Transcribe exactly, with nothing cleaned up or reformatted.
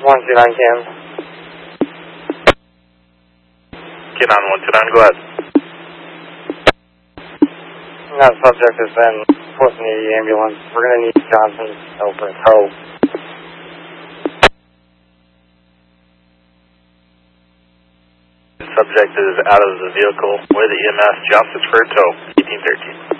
one two nine Cam. Canon one two nine, go ahead. That subject has been put in the ambulance. We're going to need Johnson over in tow. Subject is out of the vehicle with the E M S. Johnson's for tow, eighteen thirteen.